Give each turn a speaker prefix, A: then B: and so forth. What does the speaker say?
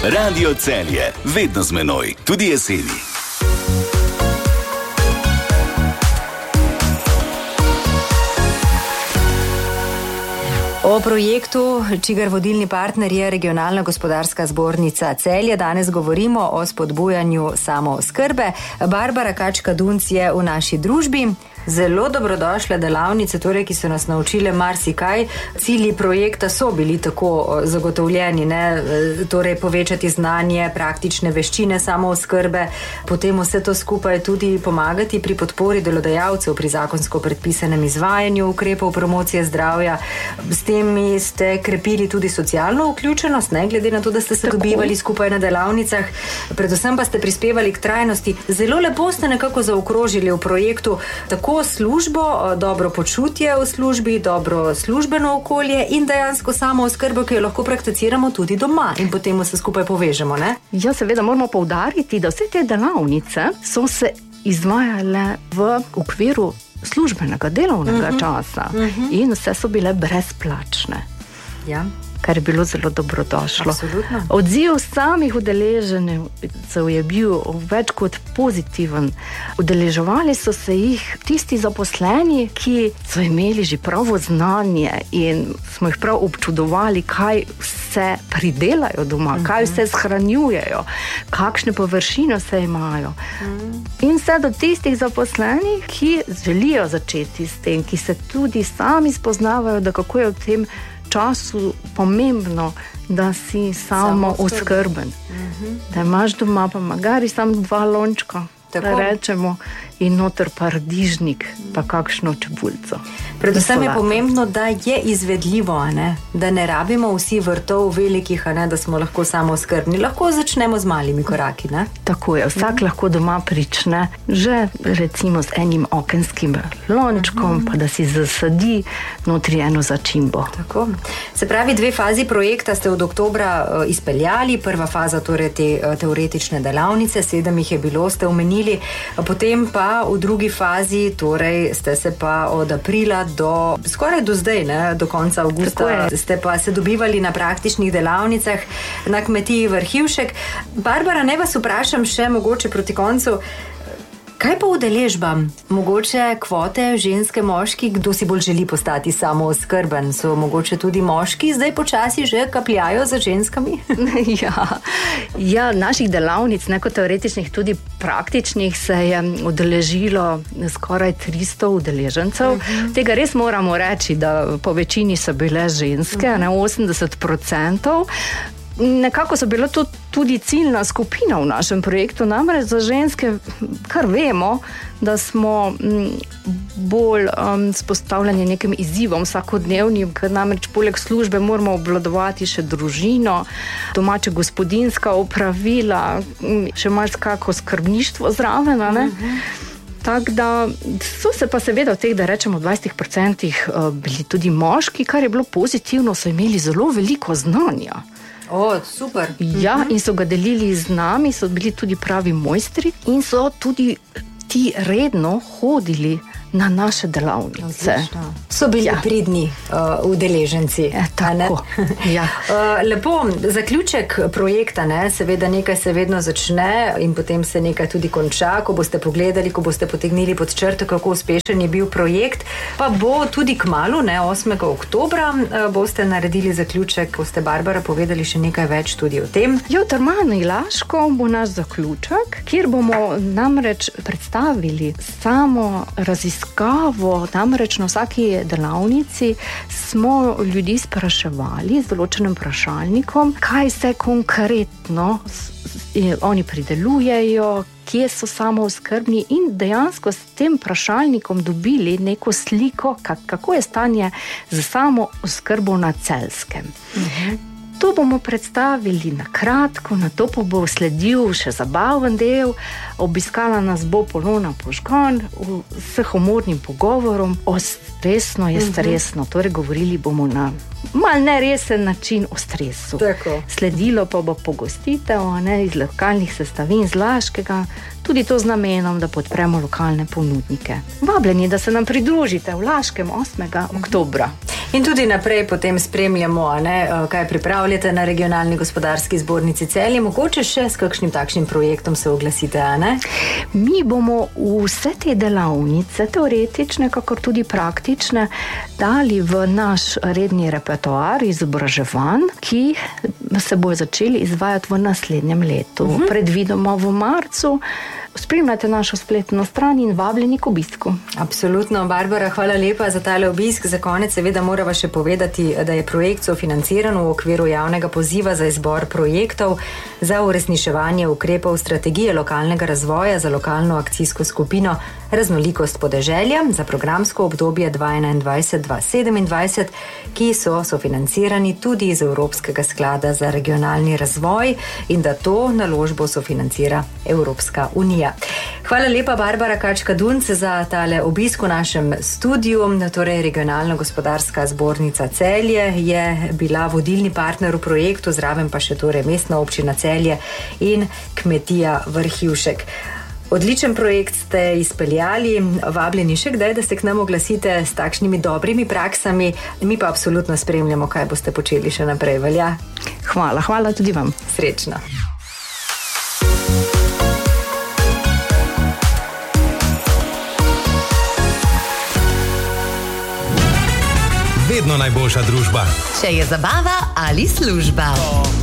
A: Radio Celje, vedno z menoj, tudi jeseni.
B: O projektu, čigar vodilni partner je Regionalna gospodarska zbornica Celje, danes govorimo o spodbujanju samooskrbe. Barbara Kačka-Dunc je v naši družbi. Zelo dobrodošle delavnice, torej, ki so nas naučile marsikaj. Cilji projekta so bili tako zagotovljeni, ne? Torej povečati znanje, praktične veščine samooskrbe, potem vse to skupaj tudi pomagati pri podpori delodajalcev pri zakonsko predpisanem izvajanju ukrepov promocije zdravja. S temi ste krepili tudi socialno vključenost, ne? Glede na to, da ste se dobivali skupaj na delavnicah, predvsem pa ste prispevali k trajnosti. Zelo lepo ste nekako zaokrožili v projektu tako službo, dobro počutje v službi, dobro službeno okolje in dejansko samooskrbo, ki jo lahko prakticiramo tudi doma in potem vse skupaj povežemo, ne?
C: Ja, seveda moramo poudariti, da vse te delavnice so se izvajale v okviru službenega delovnega časa in vse so bile brezplačne.
B: Ja.
C: Kar je bilo zelo dobrodošlo.
B: Absolutno.
C: Odziv samih udeležencev je bil več kot pozitiven. Udeleževali so se jih tisti zaposleni, ki so imeli že pravo znanje in smo jih prav občudovali, kaj vse pridelajo doma, kaj vse shranjujejo, kakšne površine vse imajo. In vse do tistih zaposlenih, ki želijo začeti s tem, ki se tudi sami spoznavajo, da kako je v tem času pomembno, da si samo oskrben. Da imaš doma pa magari samo 2 lončka, da rečemo, in noter paradižnik, pa kakšno čebulco.
B: Predvsem je pomembno, da je izvedljivo, ne? Da ne rabimo vsi vrtov velikih, ne? Da smo lahko samo skrbni. Lahko začnemo z malimi koraki, ne?
C: Tako je, vsak lahko doma prične že recimo z enim okenskim lončkom, pa da si zasadi notri eno začimbo.
B: Tako. Se pravi, 2 fazi projekta ste od oktobra izpeljali. Prva faza, torej te teoretične delavnice, 7 jih je bilo, ste omenili. Potem pa v drugi fazi, torej ste se pa od aprila do skoraj do zdaj, ne, do konca avgusta, ste pa se dobivali na praktičnih delavnicah na kmetiji Vrhivšek. Barbara, naj vas vprašam še mogoče proti koncu, kaj pa udeležba? Mogoče kvote ženske, moški, kdo si bolj želi postati samooskrben? So mogoče tudi moški zdaj počasi že kapljajo za ženskami?
C: Ja, naših delavnic, ne kot teoretičnih, tudi praktičnih, se je udeležilo skoraj 300 udeležencev. Tega res moramo reči, da po večini so bile ženske, ne 80%. Nekako so bilo to tudi ciljna skupina v našem projektu, namreč za ženske, kar vemo, da smo bolj spostavljeni nekim izzivom vsakodnevnim, ker namreč poleg službe moramo obvladovati še družino, domače gospodinjska opravila, še marsikako skrbništvo zraven, ne? Tako da so se pa seveda v teh, da rečemo 20% bili tudi moški, kar je bilo pozitivno, so imeli zelo veliko znanja.
B: Super.
C: Ja, in so ga delili z nami, so bili tudi pravi mojstri in so tudi ti redno hodili na naše delavnice.
B: Odlično. So bili pridni udeleženci.
C: Tako. Ja.
B: Lepo, zaključek projekta, ne? Seveda nekaj se vedno začne in potem se nekaj tudi konča, ko boste pogledali, ko boste potegnili pod črto, kako uspešen je bil projekt, pa bo tudi kmalu, ne, 8. oktobra boste naredili zaključek, boste, Barbara, povedali še nekaj več tudi o tem.
C: V Termani Laško bo naš zaključek, kjer bomo namreč predstavili samo raziskavo, namreč na vsaki delavnici smo ljudi spraševali z določenim vprašalnikom, kaj se konkretno oni pridelujejo, kje so samooskrbni in dejansko s tem vprašalnikom dobili neko sliko, kako je stanje z samooskrbo na Celjskem. To bomo predstavili na kratko, na to pa bo sledil še zabaven del, obiskala nas bo Polona Požgan s humornim pogovorom o stresno je stresno, torej govorili bomo na mal neresen način o stresu.
B: Tako.
C: Sledilo pa bo pogostitev, ne, iz lokalnih sestavin z Laškega, tudi to z namenom, da podpremo lokalne ponudnike. Vabljeni, da se nam pridružite v Laškem 8. oktobra.
B: In tudi naprej potem spremljamo, kaj pripravljate na Regionalni gospodarski zbornici Celje. Mogoče še s kakšnim takšnim projektom se oglasite, ne?
C: Mi bomo vse te delavnice, teoretične, kakor tudi praktične, dali v naš redni repertoar izobraževanj, ki se bojo začeli izvajati v naslednjem letu. Predvidoma v marcu. Spremljate našo spletno stran in vabljeni k obisku.
B: Absolutno. Barbara, hvala lepa za tale obisk. Za konec seveda morava še povedati, da je projekt sofinanciran v okviru javnega poziva za izbor projektov za uresničevanje ukrepov strategije lokalnega razvoja za lokalno akcijsko skupino Raznolikost podeželja za programsko obdobje 2021-2027, ki so sofinancirani tudi iz Evropskega sklada za regionalni razvoj in da to naložbo sofinancira Evropska unija. Hvala lepa, Barbara Kačka-Dunc, za tale obisk v našem studiu. Torej, Regionalna gospodarska zbornica Celje je bila vodilni partner v projektu, zraven pa še torej Mestna občina Celje in kmetija Vrhivšek. Odličen projekt ste izpeljali, vabljeni še kdaj, da se k nam oglasite s takšnimi dobrimi praksami. Mi pa absolutno spremljamo, kaj boste počeli še naprej, velja?
C: Hvala tudi vam.
B: Srečno.
D: Vedno najboljša družba.
E: Če je zabava ali služba.